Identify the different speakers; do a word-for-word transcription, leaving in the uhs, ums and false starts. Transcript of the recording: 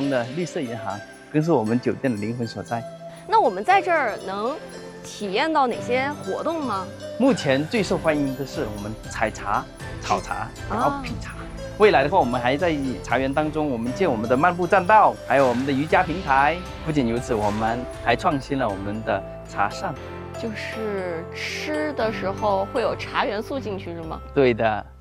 Speaker 1: 中的绿色银行，更是我们酒店的灵魂所在。
Speaker 2: 那我们在这儿能体验到哪些活动吗？
Speaker 1: 目前最受欢迎的是我们采茶、炒茶，然后品茶。未来的话，我们还在茶园当中，我们建我们的漫步栈道，还有我们的瑜伽平台。不仅如此，我们还创新了我们的茶膳，
Speaker 2: 就是吃的时候会有茶元素进去是吗？
Speaker 1: 对的。